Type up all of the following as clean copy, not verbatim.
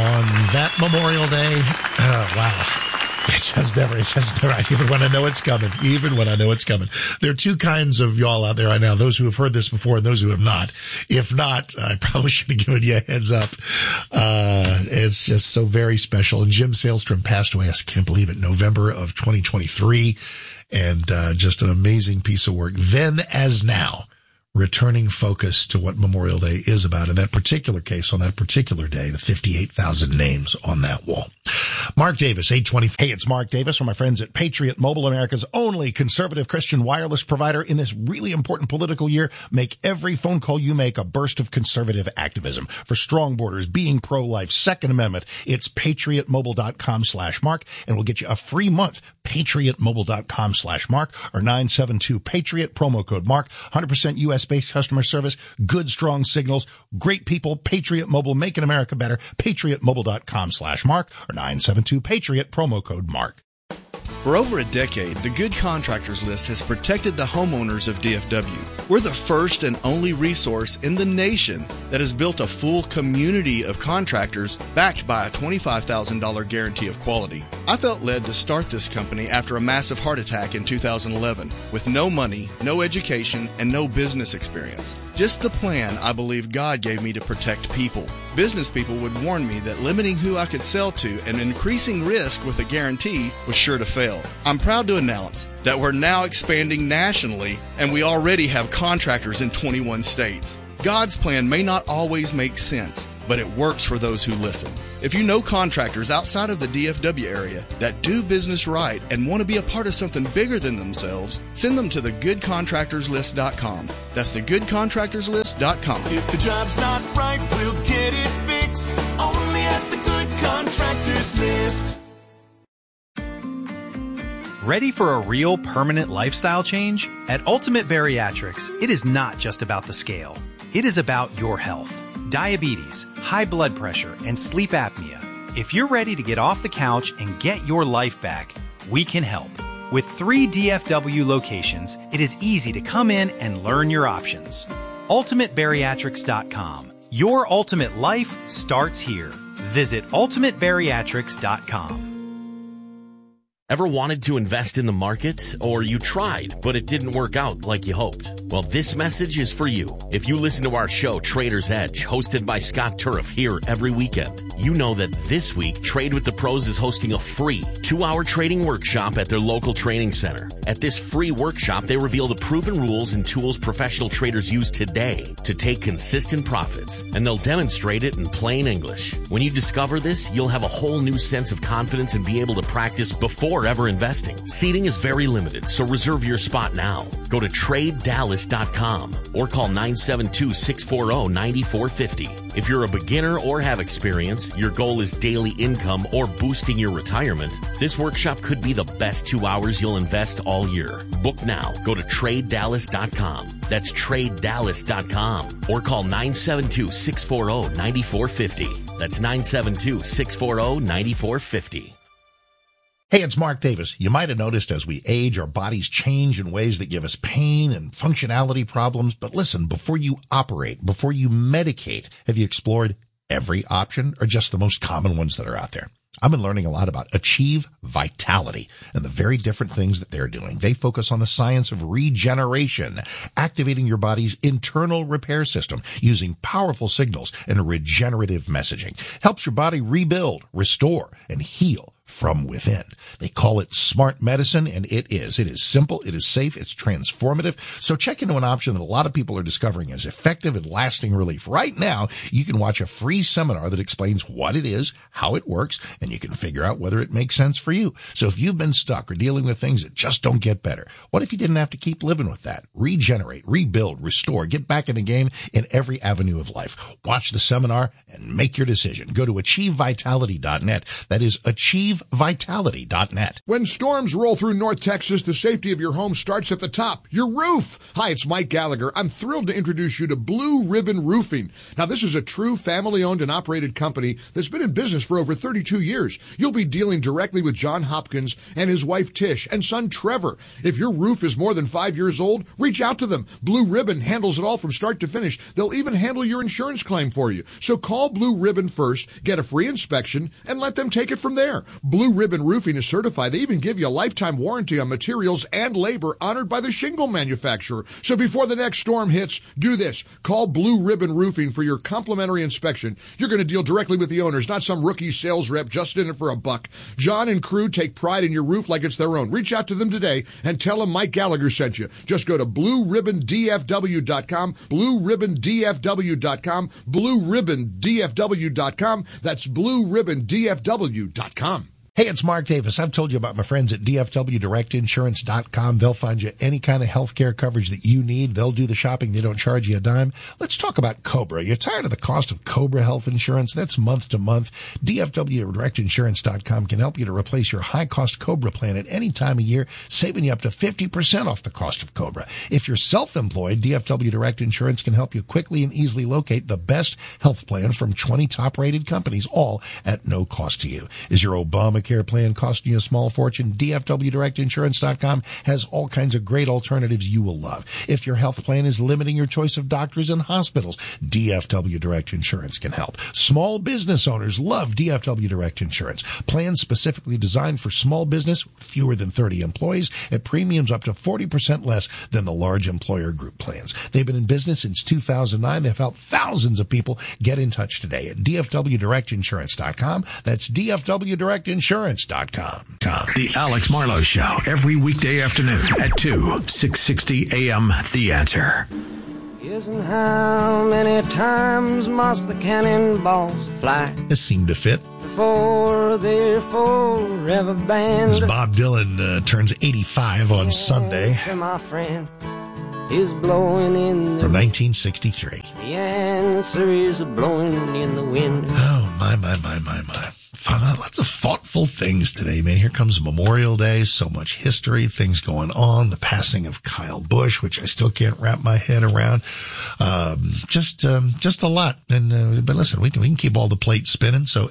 on that Memorial Day. Oh, wow. It's just never, even when I know it's coming. There are two kinds of y'all out there right now, those who have heard this before and those who have not. If not, I probably should have given you a heads up. It's just so very special. And Jim Sailstrom passed away, I can't believe it, November of 2023. And just an amazing piece of work. Then as now, returning focus to what Memorial Day is about. In that particular case, on that particular day, the 58,000 names on that wall. Mark Davis, 820. Hey, it's Mark Davis from my friends at Patriot Mobile, America's only conservative Christian wireless provider. In this really important political year, make every phone call you make a burst of conservative activism. For strong borders, being pro-life, Second Amendment, it's patriotmobile.com/Mark, and we'll get you a free month. patriotmobile.com/Mark or 972-PATRIOT, promo code Mark. 100% U.S.-based customer service, good, strong signals, great people, Patriot Mobile, making America better. patriotmobile.com/Mark or 972-PATRIOT, promo code Mark. For over a decade, the Good Contractors List has protected the homeowners of DFW. We're the first and only resource in the nation that has built a full community of contractors backed by a $25,000 guarantee of quality. I felt led to start this company after a massive heart attack in 2011 with no money, no education, and no business experience. Just the plan I believe God gave me to protect people. Business people would warn me that limiting who I could sell to and increasing risk with a guarantee was sure to fail. I'm proud to announce that we're now expanding nationally, and we already have contractors in 21 states. God's plan may not always make sense, but it works for those who listen. If you know contractors outside of the DFW area that do business right and want to be a part of something bigger than themselves, send them to thegoodcontractorslist.com. That's thegoodcontractorslist.com. If the job's not right, we'll get it fixed. Only at the Good Contractors List. Ready for a real permanent lifestyle change? At Ultimate Bariatrics, it is not just about the scale. It is about your health. Diabetes, high blood pressure, and sleep apnea. If you're ready to get off the couch and get your life back, we can help. With 3 DFW locations, it is easy to come in and learn your options. UltimateBariatrics.com. Your ultimate life starts here. Visit UltimateBariatrics.com. Ever wanted to invest in the market? Or you tried, but it didn't work out like you hoped? Well, this message is for you. If you listen to our show, Trader's Edge, hosted by Scott Turf here every weekend, you know that this week, Trade with the Pros is hosting a free 2-hour trading workshop at their local training center. At this free workshop, they reveal the proven rules and tools professional traders use today to take consistent profits, and they'll demonstrate it in plain English. When you discover this, you'll have a whole new sense of confidence and be able to practice before ever investing. Seating is very limited, so reserve your spot now. Go to TradeDallas.com or call 972-640-9450. If you're a beginner or have experience, your goal is daily income or boosting your retirement, this workshop could be the best 2 hours you'll invest all year. Book now. Go to TradeDallas.com. That's TradeDallas.com or call 972-640-9450. That's 972-640-9450. Hey, it's Mark Davis. You might have noticed as we age, our bodies change in ways that give us pain and functionality problems. But listen, before you operate, before you medicate, have you explored every option or just the most common ones that are out there? I've been learning a lot about Achieve Vitality and the very different things that they're doing. They focus on the science of regeneration, activating your body's internal repair system using powerful signals and regenerative messaging. Helps your body rebuild, restore, and heal from within. They call it smart medicine, and it is. It is simple, it is safe, it's transformative. So check into an option that a lot of people are discovering as effective and lasting relief. Right now, you can watch a free seminar that explains what it is, how it works, and you can figure out whether it makes sense for you. So if you've been stuck or dealing with things that just don't get better, what if you didn't have to keep living with that? Regenerate, rebuild, restore, get back in the game in every avenue of life. Watch the seminar and make your decision. Go to achievevitality.net. That is achievevitality.net. When storms roll through North Texas, the safety of your home starts at the top, your roof. Hi, it's Mike Gallagher. I'm thrilled to introduce you to Blue Ribbon Roofing. Now, this is a true family-owned and operated company that's been in business for over 32 years. You'll be dealing directly with John Hopkins and his wife Tish and son Trevor. If your roof is more than 5 years old, reach out to them. Blue Ribbon handles it all from start to finish. They'll even handle your insurance claim for you. So call Call Blue Ribbon first, get a free inspection, and let them take it from there. Blue Ribbon Roofing is certified. They even give you a lifetime warranty on materials and labor honored by the shingle manufacturer. So before the next storm hits, do this. Call Blue Ribbon Roofing for your complimentary inspection. You're going to deal directly with the owners, not some rookie sales rep just in it for a buck. John and crew take pride in your roof like it's their own. Reach out to them today and tell them Mike Gallagher sent you. Just go to BlueRibbonDFW.com, BlueRibbonDFW.com, BlueRibbonDFW.com. That's BlueRibbonDFW.com. Hey, it's Mark Davis. I've told you about my friends at DFWDirectInsurance.com. They'll find you any kind of health care coverage that you need. They'll do the shopping. They don't charge you a dime. Let's talk about Cobra. You're tired of the cost of Cobra health insurance? That's month to month. DFWDirectInsurance.com can help you to replace your high-cost Cobra plan at any time of year, saving you up to 50% off the cost of Cobra. If you're self-employed, DFW Direct Insurance can help you quickly and easily locate the best health plan from 20 top-rated companies, all at no cost to you. Is your Obamacare plan costing you a small fortune? DFWDirectInsurance.com has all kinds of great alternatives you will love. If your health plan is limiting your choice of doctors and hospitals, DFW Direct Insurance can help. Small business owners love DFW Direct Insurance. Plans specifically designed for small business, fewer than 30 employees, at premiums up to 40% less than the large employer group plans. They've been in business since 2009. They've helped thousands of people. Get in touch today at DFWDirectInsurance.com. That's DFWDirectInsurance.com. The Alex Marlowe Show, every weekday afternoon at 2, 660 AM. The Answer. Isn't how many times must the cannonballs fly? This seemed to fit. Before they're forever banned. As Bob Dylan turns 85 on Sunday. My friend is blowing in the from 1963. The answer is blowing in the wind. Oh, my. Lots of thoughtful things today, man. Here comes Memorial Day, so much history, things going on, the passing of Kyle Busch, which I still can't wrap my head around. Just a lot. And, but listen, we can keep all the plates spinning. So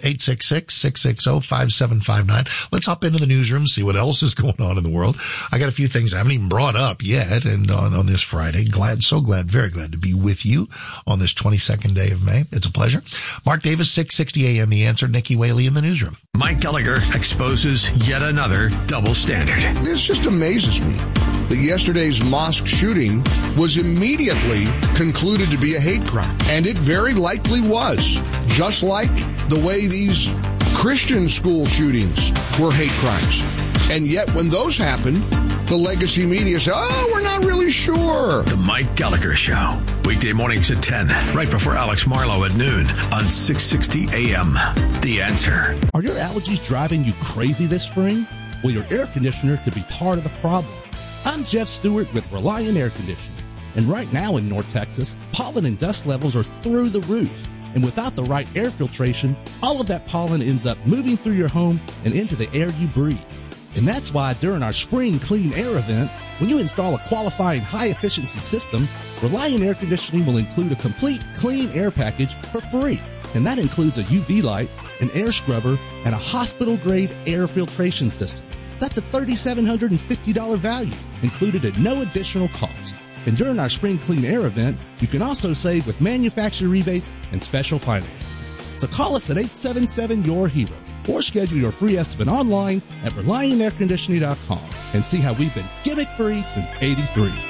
866-660-5759. Let's hop into the newsroom, see what else is going on in the world. I got a few things I haven't even brought up yet. And on this Friday, very glad to be with you on this 22nd day of May. It's a pleasure. Mark Davis, 660 AM, The Answer. Nikki Whaley in the newsroom. Mike Gallagher exposes yet another double standard. This just amazes me that yesterday's mosque shooting was immediately concluded to be a hate crime. And it very likely was. Just like the way these Christian school shootings were hate crimes. And yet when those happen, the legacy media say, oh, we're not really sure. The Mike Gallagher Show. Weekday mornings at 10, right before Alex Marlowe at noon on 660 AM. The Answer. Are your allergies driving you crazy this spring? Well, your air conditioner could be part of the problem. I'm Jeff Stewart with Reliant Air Conditioning. And right now in North Texas, pollen and dust levels are through the roof. And without the right air filtration, all of that pollen ends up moving through your home and into the air you breathe. And that's why during our Spring Clean Air event, when you install a qualifying high-efficiency system, Reliant Air Conditioning will include a complete clean air package for free. And that includes a UV light, an air scrubber, and a hospital-grade air filtration system. That's a $3,750 value, included at no additional cost. And during our Spring Clean Air event, you can also save with manufacturer rebates and special financing. So call us at 877-YOUR-HERO or schedule your free estimate online at ReliantAirConditioning.com and see how we've been gimmick-free since '83. Reliant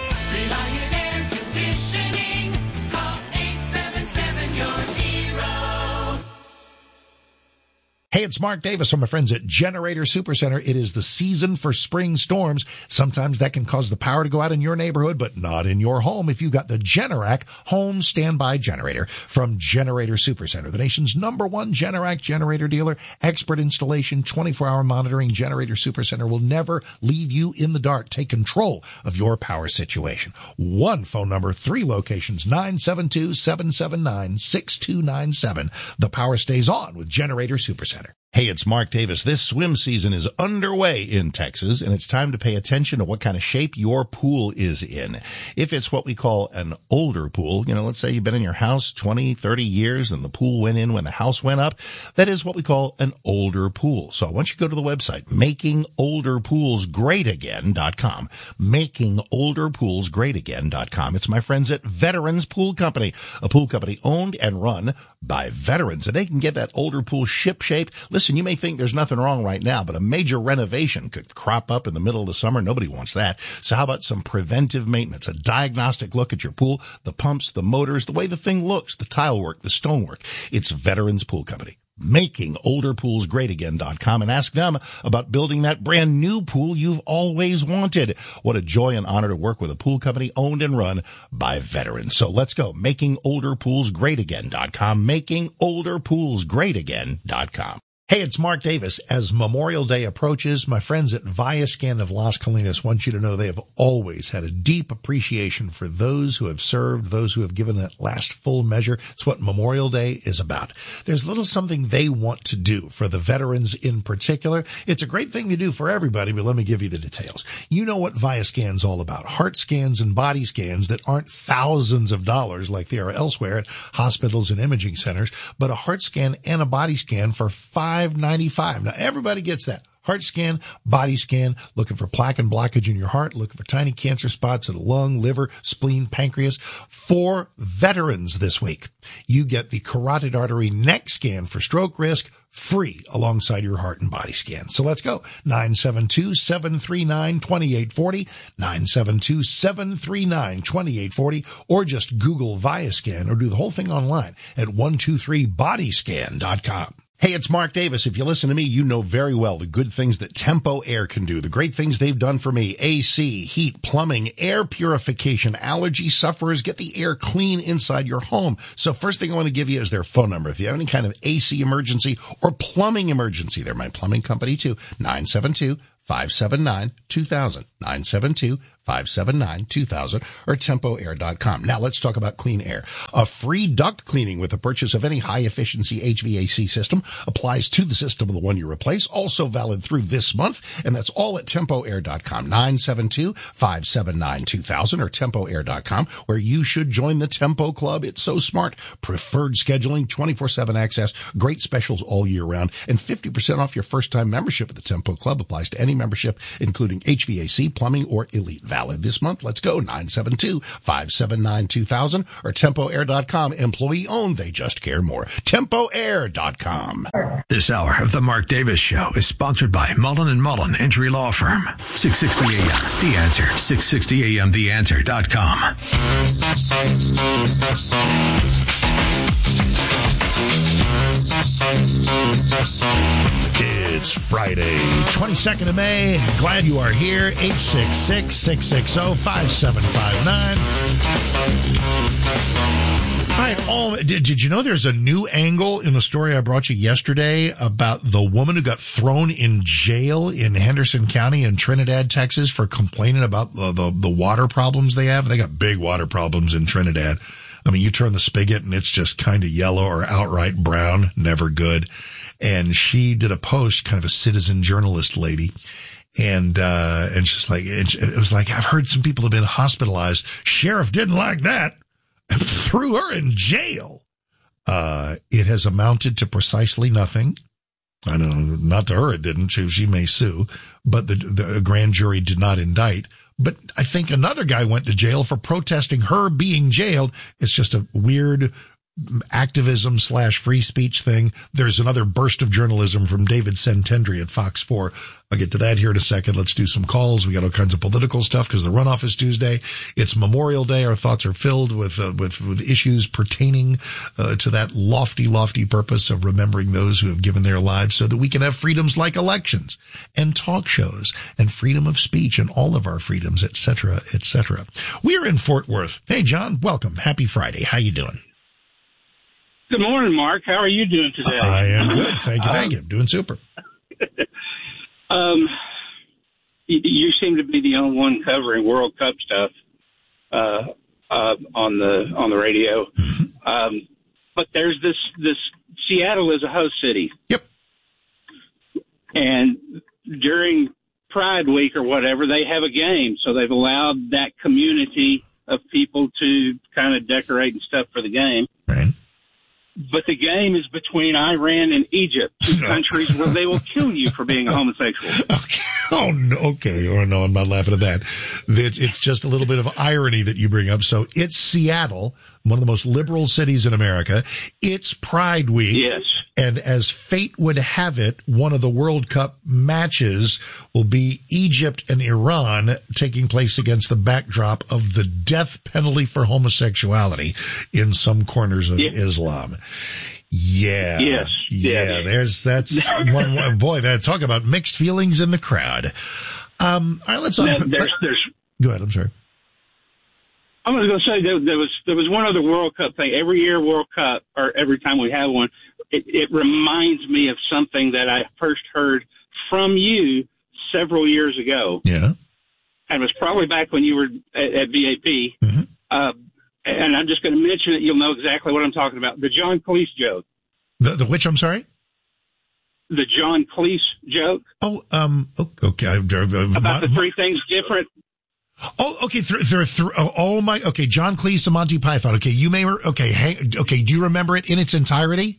Air Conditioning. Call 877-YOUR-HERO. Hey, it's Mark Davis from my friends at Generator Supercenter. It is the season for spring storms. Sometimes that can cause the power to go out in your neighborhood, but not in your home if you've got the Generac home standby generator from Generator Supercenter, the nation's #1 Generac generator dealer. Expert installation, 24-hour monitoring. Generator Supercenter will never leave you in the dark. Take control of your power situation. One phone number, 3 locations, 972-779-6297. The power stays on with Generator Supercenter. Hey, it's Mark Davis. This swim season is underway in Texas, and it's time to pay attention to what kind of shape your pool is in. If it's what we call an older pool, let's say you've been in your house 20, 30 years and the pool went in when the house went up, that is what we call an older pool. So I want you to go to the website, makingolderpoolsgreatagain.com, makingolderpoolsgreatagain.com. It's my friends at Veterans Pool Company, a pool company owned and run by veterans, and they can get that older pool ship shape. Listen, you may think there's nothing wrong right now, but a major renovation could crop up in the middle of the summer. Nobody wants that. So how about some preventive maintenance, a diagnostic look at your pool, the pumps, the motors, the way the thing looks, the tile work, the stonework. It's Veterans Pool Company. makingolderpoolsgreatagain.com, and ask them about building that brand new pool you've always wanted. What a joy and honor to work with a pool company owned and run by veterans. So let's go. makingolderpoolsgreatagain.com, makingolderpoolsgreatagain.com. Hey, it's Mark Davis. As Memorial Day approaches, my friends at Viascan of Las Colinas want you to know they have always had a deep appreciation for those who have served, those who have given that last full measure. It's what Memorial Day is about. There's a little something they want to do for the veterans in particular. It's a great thing to do for everybody, but let me give you the details. You know what Viascan's all about. Heart scans and body scans that aren't thousands of dollars like they are elsewhere at hospitals and imaging centers, but a heart scan and a body scan for $5.95. Now, everybody gets that. Heart scan, body scan, looking for plaque and blockage in your heart, looking for tiny cancer spots in the lung, liver, spleen, pancreas. For veterans this week, you get the carotid artery neck scan for stroke risk free alongside your heart and body scan. So let's go. 972-739-2840, 972-739-2840, or just Google Viascan or do the whole thing online at 123bodyscan.com. Hey, it's Mark Davis. If you listen to me, you know very well the good things that Tempo Air can do, the great things they've done for me. AC, heat, plumbing, air purification, allergy sufferers, get the air clean inside your home. So first thing I want to give you is their phone number. If you have any kind of AC emergency or plumbing emergency, they're my plumbing company too, 972-579-2000, 972-579-2000, or tempoair.com. Now let's talk about clean air. A free duct cleaning with the purchase of any high-efficiency HVAC system applies to the system of the one you replace, also valid through this month, and that's all at tempoair.com, 972-579-2000, or tempoair.com, where you should join the Tempo Club. It's so smart. Preferred scheduling, 24/7 access, great specials all year round, and 50% off your first-time membership at the Tempo Club applies to any membership, including HVAC, plumbing, or Elite. Valid this month. Let's go. 972-579-2000 or tempoair.com. Employee owned. They just care more. tempoair.com. This hour of the Mark Davis Show is sponsored by Mullen & Mullen Injury Law Firm. 660 AM, The Answer. 660 AM, TheAnswer.com. It's Friday, 22nd of May. Glad you are here. 866-660-5759. All right, did you know there's a new angle in the story I brought you yesterday about the woman who got thrown in jail in Henderson County in Trinidad, Texas for complaining about the water problems they have? They got big water problems in Trinidad. I mean, you turn the spigot and it's just kind of yellow or outright brown, never good. And she did a post, kind of a citizen journalist lady. And she's like, it was like, I've heard some people have been hospitalized. Sheriff didn't like that and threw her in jail. It has amounted to precisely nothing. I know, not to her it didn't. She may sue, but the grand jury did not indict. But I think another guy went to jail for protesting her being jailed. It's just a weird activism / free speech thing. There's another burst of journalism from David Sentendry at Fox 4. I'll get to that here in a second. Let's do some calls. We got all kinds of political stuff because the runoff is Tuesday. It's Memorial Day. Our thoughts are filled with issues pertaining to that lofty purpose of remembering those who have given their lives so that we can have freedoms like elections and talk shows and freedom of speech and all of our freedoms, et cetera, et cetera. We're in Fort Worth. Hey, John, welcome. Happy Friday. How you doing? Good morning, Mark. How are you doing today? I am good. Thank you. Doing super. You seem to be the only one covering World Cup stuff on the radio. Mm-hmm. But there's this Seattle is a host city. Yep. And during Pride Week or whatever, they have a game. So they've allowed that community of people to kind of decorate and stuff for the game. Right. But the game is between Iran and Egypt, two countries where they will kill you for being a homosexual. Okay. Oh, no. Okay. Or no, I'm not laughing at that. It's just a little bit of irony that you bring up. So it's Seattle, one of the most liberal cities in America. It's Pride Week. Yes. And as fate would have it, one of the World Cup matches will be Egypt and Iran, taking place against the backdrop of the death penalty for homosexuality in some corners of Islam. Yeah. Yes. Yeah. That's one, boy, talk about mixed feelings in the crowd. All right, let's Go ahead. I'm sorry. I was going to say there was one other World Cup thing. Every year World Cup, or every time we have one, it reminds me of something that I first heard from you several years ago. Yeah. And it was probably back when you were at VAP. Mm-hmm. And I'm just going to mention it. You'll know exactly what I'm talking about. The John Cleese joke. The which, I'm sorry? The John Cleese joke. Oh, okay. About the three things different. Oh, okay. Okay. John Cleese and Monty Python. Okay. Okay. Do you remember it in its entirety?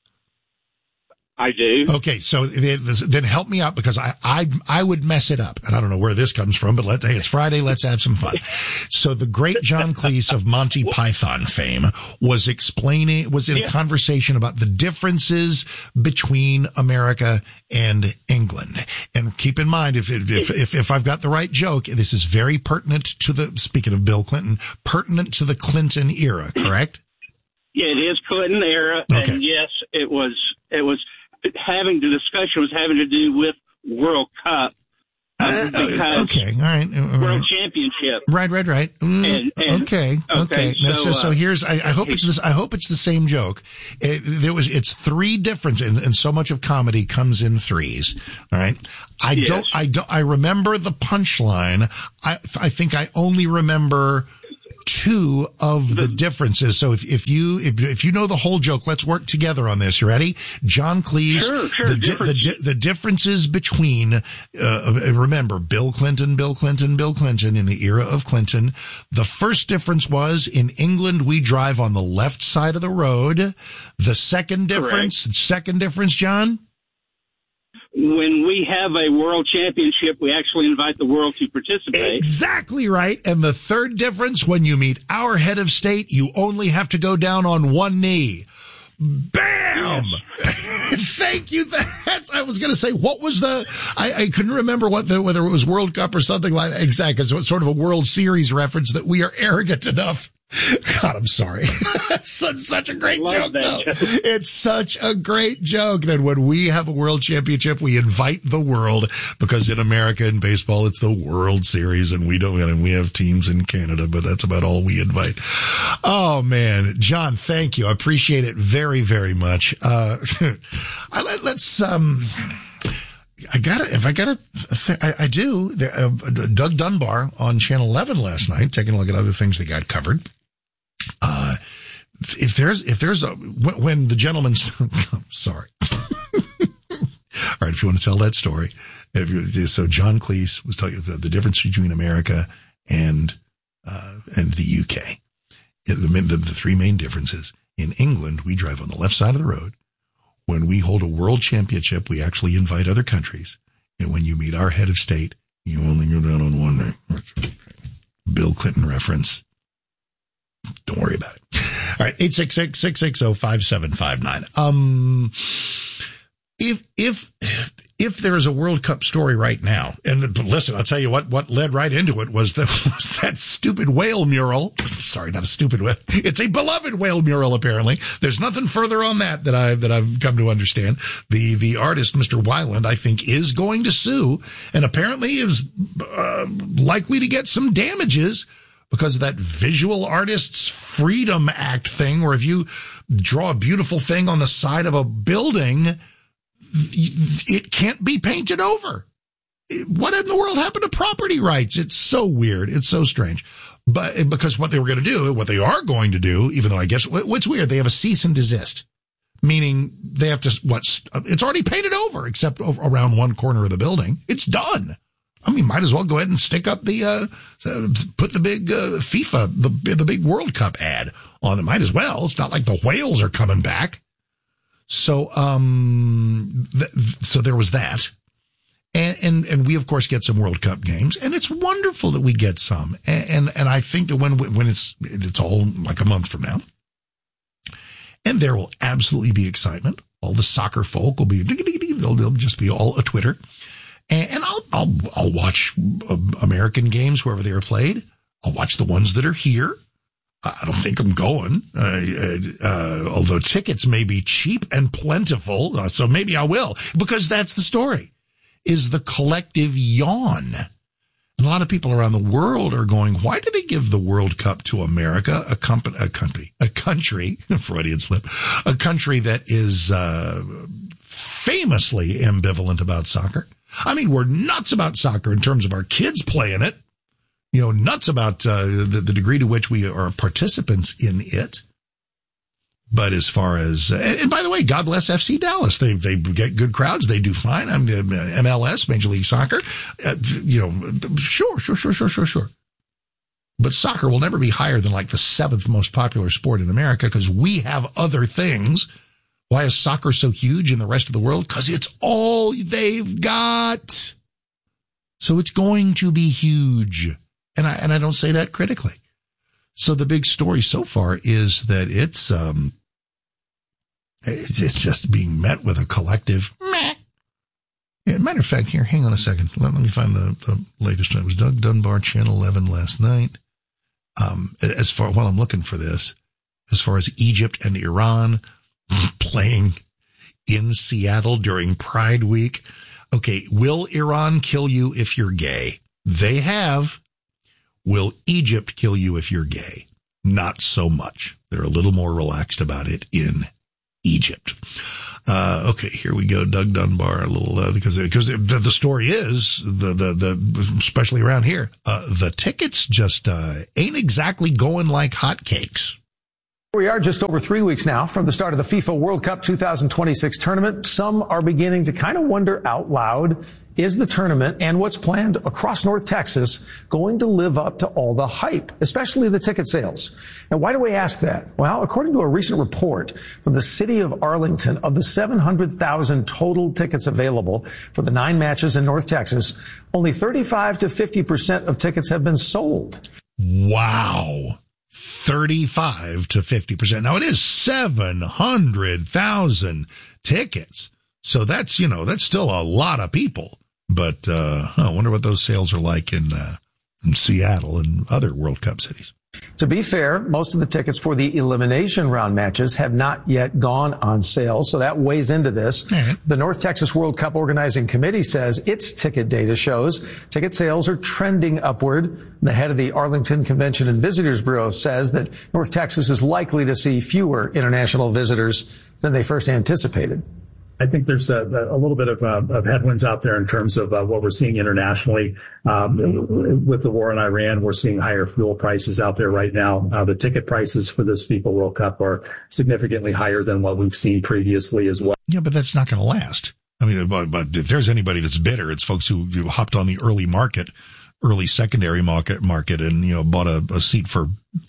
I do. Okay, so then help me out, because I would mess it up, and I don't know where this comes from, but hey, it's Friday, let's have some fun. So the great John Cleese of Monty Python fame was in a conversation about the differences between America and England. And keep in mind, if I've got the right joke, this is very pertinent to speaking of Bill Clinton, pertinent to the Clinton era, correct? Yeah, it is Clinton era, okay. And yes, it was having to do with World Cup. Okay, all right. World Championship. Right. Okay. So here's, I hope it's the same joke. It's three differences, and so much of comedy comes in threes. All right. I remember the punchline. I think I only remember two of the differences. So if you know the whole joke, let's work together on this. You ready? John Cleese. Sure. The differences between, remember, Bill Clinton in the era of Clinton. The first difference was, in England, we drive on the left side of the road. The second difference, John? When we have a world championship, we actually invite the world to participate. Exactly right. And the third difference, when you meet our head of state, you only have to go down on one knee. Bam! Yes. Thank you. I was going to say, what was I couldn't remember whether it was World Cup or something like that. Exactly. So it's sort of a World Series reference that we are arrogant enough. God, I'm sorry. That's such a great joke, though. It's such a great joke that when we have a world championship, we invite the world, because in America in baseball, it's the World Series, and we have teams in Canada, but that's about all we invite. Oh, man. John, thank you. I appreciate it very, very much. I do. Doug Dunbar on Channel 11 last night, taking a look at other things that got covered. When the gentleman's, I'm sorry. All right. If you want to tell that story. So John Cleese was talking about the difference between America and the UK. The three main differences. In England, we drive on the left side of the road. When we hold a world championship, we actually invite other countries. And when you meet our head of state, you only go down on one knee. Bill Clinton reference. Don't worry about it. All right. 866-660-5759. If there is a World Cup story right now, and listen, I'll tell you what led right into it was that stupid whale mural. Sorry, not a stupid whale. It's a beloved whale mural, apparently. There's nothing further on that I've come to understand. The artist, Mr. Weiland, I think, is going to sue, and apparently is likely to get some damages because of that Visual Artists Freedom Act thing, where if you draw a beautiful thing on the side of a building, it can't be painted over. What in the world happened to property rights? It's so weird. It's so strange. But because what they are going to do, even though I guess what's weird, they have a cease and desist. meaning they have to, it's already painted over except around one corner of the building. It's done. I mean, might as well go ahead and stick up put the big FIFA, the big World Cup ad on it. Might as well. It's not like the whales are coming back. So, so there was that. And we of course get some World Cup games, and it's wonderful that we get some. And I think that when it's all like a month from now, and there will absolutely be excitement. All the soccer folk will be, they'll just be all a Twitter. And I'll watch American games wherever they are played. I'll watch the ones that are here. I don't think I'm going, although tickets may be cheap and plentiful. So maybe I will, because that's the story, is the collective yawn. A lot of people around the world are going, why did they give the World Cup to America, a country, Freudian slip, a country that is famously ambivalent about soccer? I mean, we're nuts about soccer in terms of our kids playing it, nuts about the degree to which we are participants in it. But as far as, and by the way, God bless FC Dallas. They get good crowds. They do fine. I'm MLS, Major League Soccer. Sure. But soccer will never be higher than like the 7th most popular sport in America because we have other things. Why is soccer so huge in the rest of the world? Because it's all they've got. So it's going to be huge. And I don't say that critically. So the big story so far is that it's just being met with a collective meh. Yeah, matter of fact, here, hang on a second. Let me find the latest. It was Doug Dunbar, Channel 11 last night. While I'm looking for this, as far as Egypt and Iran playing in Seattle during Pride Week. Okay, will Iran kill you if you're gay? They have. Will Egypt kill you if you're gay? Not so much. They're a little more relaxed about it in Egypt. Okay, here we go. Doug Dunbar, a little, because the story is especially around here, the tickets just, ain't exactly going like hotcakes. We are just over 3 weeks now from the start of the FIFA World Cup 2026 tournament. Some are beginning to kind of wonder out loud, is the tournament and what's planned across North Texas going to live up to all the hype, especially the ticket sales? And why do we ask that? Well, according to a recent report from the city of Arlington, of the 700,000 total tickets available for the 9 matches in North Texas, only 35 to 50% of tickets have been sold. Wow. 35 to 50%. Now it is 700,000 tickets. So that's, that's still a lot of people. But, I wonder what those sales are like in Seattle and other World Cup cities. To be fair, most of the tickets for the elimination round matches have not yet gone on sale, so that weighs into this. Mm-hmm. The North Texas World Cup Organizing Committee says its ticket data shows ticket sales are trending upward. The head of the Arlington Convention and Visitors Bureau says that North Texas is likely to see fewer international visitors than they first anticipated. I think there's a little bit of headwinds out there in terms of what we're seeing internationally. With the war in Iran, we're seeing higher fuel prices out there right now. The ticket prices for this FIFA World Cup are significantly higher than what we've seen previously as well. Yeah, but that's not going to last. I mean, but if there's anybody that's bitter, it's folks who hopped on the early secondary market and, bought a seat for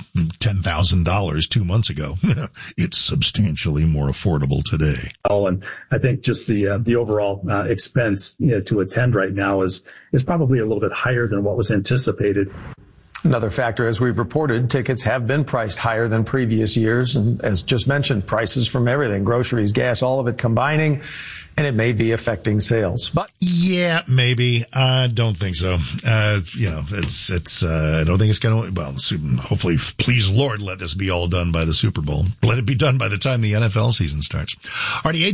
$10,000 2 months ago. It's substantially more affordable today. Oh, and I think just the overall expense to attend right now is probably a little bit higher than what was anticipated. Another factor, as we've reported, tickets have been priced higher than previous years. And as just mentioned, prices from everything, groceries, gas, all of it combining. And it may be affecting sales, but yeah, maybe. I don't think so. I don't think it's going to, well, hopefully, please Lord, let this be all done by the Super Bowl. Let it be done by the time the NFL season starts. Alrighty,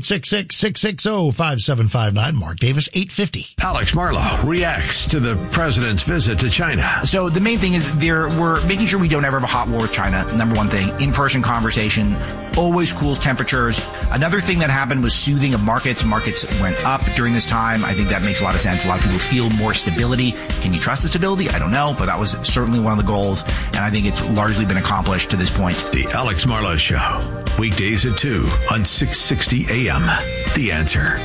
866-660-5759. Mark Davis, 850. Alex Marlow reacts to the president's visit to China. So the main thing is we're making sure we don't ever have a hot war with China. Number one thing, in-person conversation, always cools temperatures. Another thing that happened was soothing of markets. Markets went up during this time. I think that makes a lot of sense. A lot of people feel more stability. Can you trust the stability? I don't know, but that was certainly one of the goals, and I think it's largely been accomplished to this point. The Alex Marlow Show, Weekdays at 2 on 660 AM. The Answer.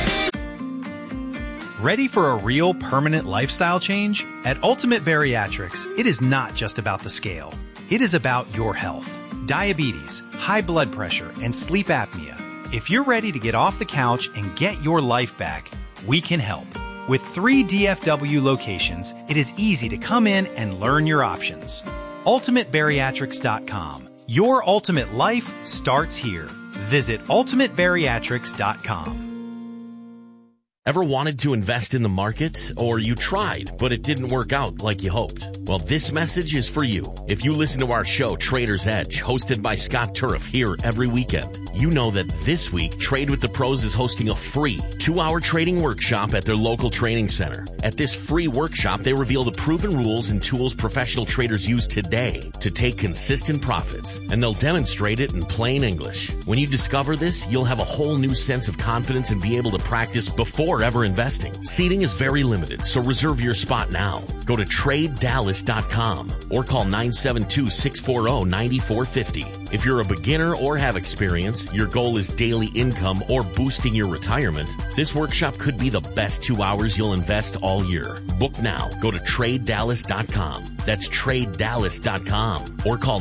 Ready for a real permanent lifestyle change? At Ultimate Bariatrics, it is not just about the scale. It is about your health. Diabetes, high blood pressure, and sleep apnea. If you're ready to get off the couch and get your life back, we can help. With 3 DFW locations, it is easy to come in and learn your options. UltimateBariatrics.com. Your ultimate life starts here. Visit UltimateBariatrics.com. Ever wanted to invest in the market, or you tried, but it didn't work out like you hoped? Well, this message is for you. If you listen to our show, Trader's Edge, hosted by Scott Turf here every weekend, you know that this week, Trade with the Pros is hosting a free 2-hour trading workshop at their local training center. At this free workshop, they reveal the proven rules and tools professional traders use today to take consistent profits, and they'll demonstrate it in plain English. When you discover this, you'll have a whole new sense of confidence and be able to practice before ever investing. Seating is very limited, so reserve your spot now. Go to TradeDallas.com or call 972-640-9450. If you're a beginner or have experience, your goal is daily income or boosting your retirement, this workshop could be the best 2 hours you'll invest all year. Book now. Go to TradeDallas.com. That's TradeDallas.com or call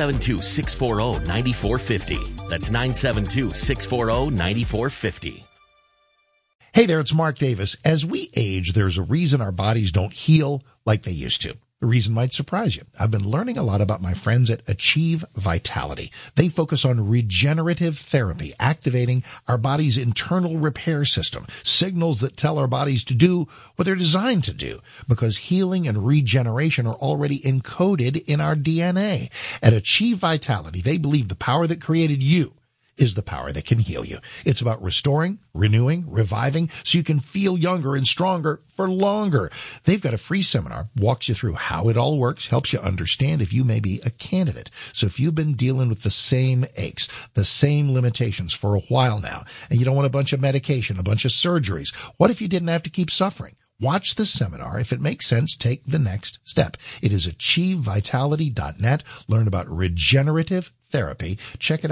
972-640-9450. That's 972-640-9450. Hey there, it's Mark Davis. As we age, there's a reason our bodies don't heal like they used to. The reason might surprise you. I've been learning a lot about my friends at Achieve Vitality. They focus on regenerative therapy, activating our body's internal repair system, signals that tell our bodies to do what they're designed to do, because healing and regeneration are already encoded in our DNA. At Achieve Vitality, they believe the power that created you is the power that can heal you. It's about restoring, renewing, reviving, so you can feel younger and stronger for longer. They've got a free seminar, walks you through how it all works, helps you understand if you may be a candidate. So if you've been dealing with the same aches, the same limitations for a while now, and you don't want a bunch of medication, a bunch of surgeries, what if you didn't have to keep suffering? Watch the seminar. If it makes sense, take the next step. It is achievevitality.net. Learn about regenerative therapy. Check it out.